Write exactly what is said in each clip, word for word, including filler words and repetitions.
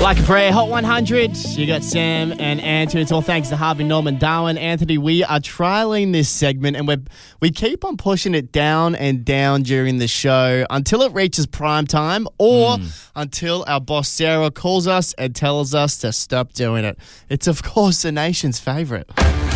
Like a Prayer, Hot one hundred. You got Sam and Anthony. It's all thanks to Harvey Norman Darwin. Anthony, we are trialing this segment and we we keep on pushing it down and down during the show until it reaches prime time or mm. until our boss Sarah calls us and tells us to stop doing it. It's, of course, the nation's favourite.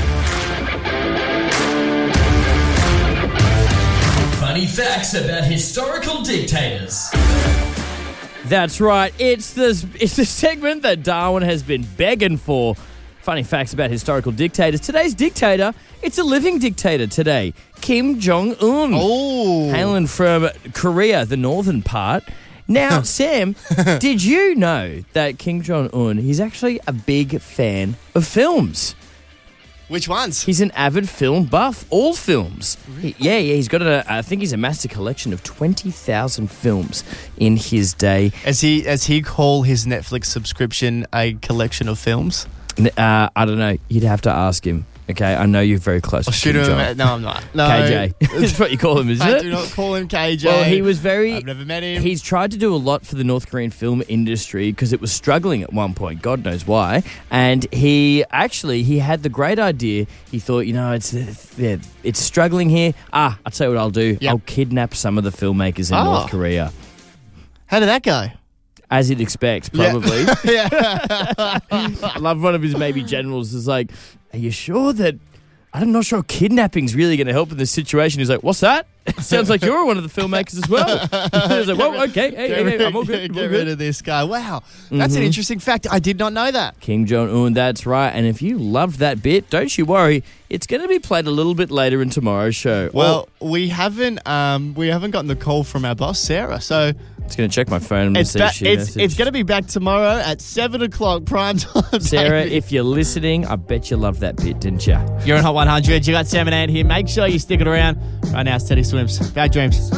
Funny facts about historical dictators. That's right. It's the it's the segment that Darwin has been begging for. Funny facts about historical dictators. Today's dictator, it's a living dictator today. Kim Jong-un. Oh. Hailing from Korea, the northern part. Now, Sam, did you know that Kim Jong-un, he's actually a big fan of films? Which ones? He's an avid film buff. All films. Really? He, yeah, yeah. He's got a, I think he's amassed a collection of twenty thousand films in his day. As he, as he call his Netflix subscription a collection of films? Uh, I don't know. You'd have to ask him. Okay, I know you're very close. I'll shoot him. John. No, I'm not. No. K J. That's what you call him, isn't I it? I do not call him K J. Well, he was very... I've never met him. He's tried to do a lot for the North Korean film industry because it was struggling at one point. God knows why. And he actually, he had the great idea. He thought, you know, it's yeah, it's struggling here. Ah, I'll tell you what I'll do. Yep. I'll kidnap some of the filmmakers in oh. North Korea. How did that go? As you'd expect, probably. Yeah. I love one of his maybe generals is like, are you sure that... I'm not sure kidnapping's really going to help in this situation. He's like, what's that? It sounds like you're one of the filmmakers as well. He's like, well, okay, hey, hey, hey, I'm all good. Get, all get good. rid of this guy. Wow. That's mm-hmm. an interesting fact. I did not know that. Kim Jong-un, that's right. And if you loved that bit, don't you worry. It's going to be played a little bit later in tomorrow's show. Well, or, we haven't um, we haven't gotten the call from our boss, Sarah, so... It's going to check my phone and it's see ba- if she It's, it's going to be back tomorrow at seven o'clock prime time. Sarah, baby. if you're listening, I bet you loved that bit, didn't you? You're on Hot one hundred. You got Sam and Ant here. Make sure you stick it around. Right now, Steady Swims. Bad dreams.